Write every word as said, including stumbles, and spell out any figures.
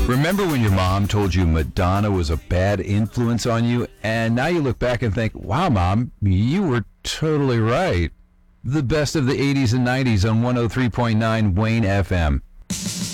Remember when your mom told you Madonna was a bad influence on you, and now you look back and think, wow, Mom, you were totally right. The best of the eighties and nineties on one oh three point nine Wayne F M.